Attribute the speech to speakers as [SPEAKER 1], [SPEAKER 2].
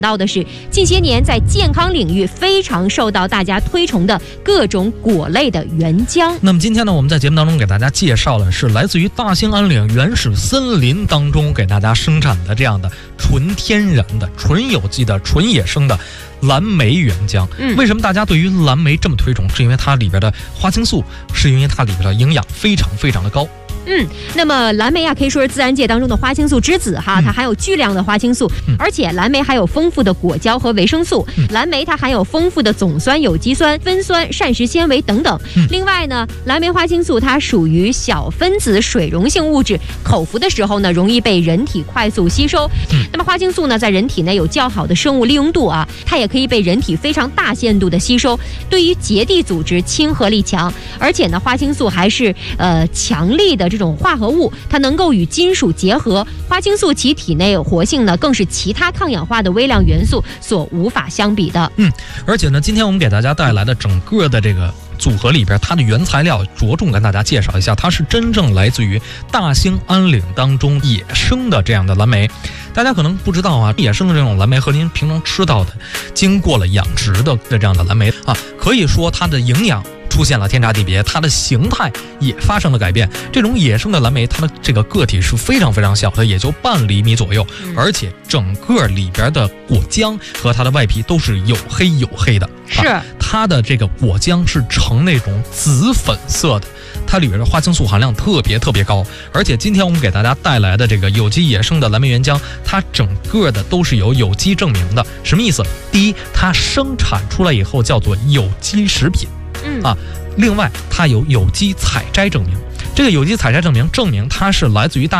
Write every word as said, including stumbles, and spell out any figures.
[SPEAKER 1] 到的是近些年在健康领域非常受到大家推崇的各种果类的原浆。
[SPEAKER 2] 那么今天呢，我们在节目当中给大家介绍的是来自于大兴安岭原始森林当中给大家生产的这样的纯天然的、纯有机的、纯野生的蓝莓原浆。
[SPEAKER 1] 嗯，
[SPEAKER 2] 为什么大家对于蓝莓这么推崇？是因为它里边的花青素，是因为它里边的营养非常非常的高。
[SPEAKER 1] 嗯，那么蓝莓啊，可以说是自然界当中的花青素之子哈，它含有巨量的花青素，
[SPEAKER 2] 嗯、
[SPEAKER 1] 而且蓝莓含有丰富的果胶和维生素。嗯、蓝莓它含有丰富的总酸、有机酸、酚酸、膳食纤维等等。嗯、另外呢，蓝莓花青素它属于小分子水溶性物质，口服的时候呢，容易被人体快速吸收。嗯、那么花青素呢，在人体内有较好的生物利用度啊，它也可以被人体非常大限度的吸收，对于结缔组织亲和力强，而且呢，花青素还是呃强力的这种化合物，它能够与金属结合。花青素其体内活性呢，更是其他抗氧化的微量元素所无法相比的。
[SPEAKER 2] 嗯，而且呢，今天我们给大家带来的整个的这个组合里边，它的原材料着重跟大家介绍一下，它是真正来自于大兴安岭当中野生的这样的蓝莓。大家可能不知道啊，野生的这种蓝莓和您平常吃到的经过了养殖的这样的蓝莓啊，可以说它的营养出现了天差地别，它的形态也发生了改变。这种野生的蓝莓，它的这个个体是非常非常小的，也就半厘米左右，而且整个里边的果浆和它的外皮都是黝黑黝黑的。
[SPEAKER 1] 是、
[SPEAKER 2] 啊，它的这个果浆是呈那种紫粉色的，它里边的花青素含量特别特别高。而且今天我们给大家带来的这个有机野生的蓝莓原浆，它整个的都是有有机证明的。什么意思？第一，它生产出来以后叫做有机食品。
[SPEAKER 1] 嗯
[SPEAKER 2] 啊，另外它有有机采摘证明，这个有机采摘证明证明它是来自于大